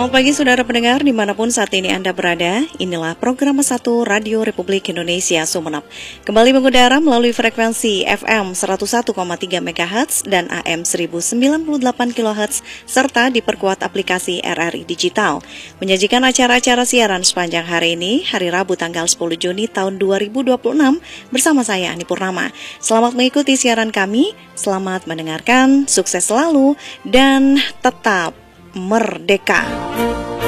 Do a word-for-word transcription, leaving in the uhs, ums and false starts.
Selamat pagi saudara pendengar dimanapun saat ini Anda berada. Inilah program satu Radio Republik Indonesia Sumeneb. Kembali mengudara melalui frekuensi F M seratus satu koma tiga megahertz dan A M seribu sembilan puluh delapan kilohertz serta diperkuat aplikasi R R I Digital. Menyajikan acara-acara siaran sepanjang hari ini, hari Rabu tanggal sepuluh Juni tahun dua ribu dua puluh enam bersama saya Ani Purnama. Selamat mengikuti siaran kami, selamat mendengarkan, sukses selalu dan tetap merdeka.